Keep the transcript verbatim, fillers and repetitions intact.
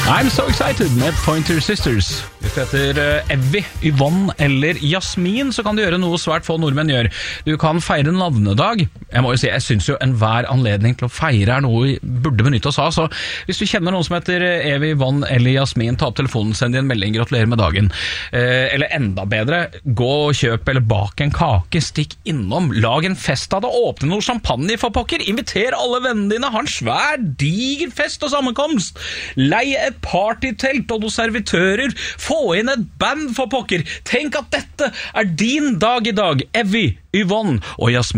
I'm so excited med Pointer Sisters. Hvis du heter Evy, Yvonne eller Jasmin, så kan du gjøre noe svært få nordmenn gjør. Du kan feire navnedag. Jeg må jo si, jeg synes jo enhver anledning til å feire er noe vi burde benytte oss av. Så hvis du kjenner noen som heter Evy, Yvonne eller Jasmin, ta opp telefonen, send din melding, gratulerer med dagen. Eh, eller enda bedre, gå og kjøp eller bak en kake, stikk innom, lag en fest av det, åpne noe champagne for pokker, inviter alle vennene dine, ha en svær, diger fest og sammenkomst, lei et partytelt og noen servitører, få inn et band for pokker. Tenk at dette er din dag i dag, Evy, Yvonne og Jasmin.